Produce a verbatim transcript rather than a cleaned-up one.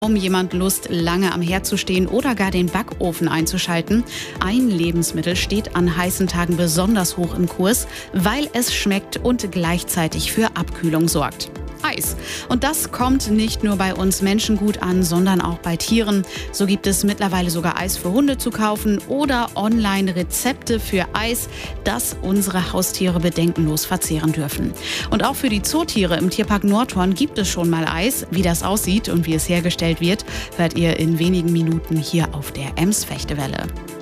Kaum jemand Lust, lange am Herd zu stehen oder gar den Backofen einzuschalten. Ein Lebensmittel steht an heißen Tagen besonders hoch im Kurs, weil es schmeckt und gleichzeitig für Abkühlung sorgt. Eis. Und das kommt nicht nur bei uns Menschen gut an, sondern auch bei Tieren. So gibt es mittlerweile sogar Eis für Hunde zu kaufen oder online Rezepte für Eis, das unsere Haustiere bedenkenlos verzehren dürfen. Und auch für die Zootiere im Tierpark Nordhorn gibt es schon mal Eis. Wie das aussieht und wie es hergestellt wird, hört ihr in wenigen Minuten hier auf der Ems Fechtewelle.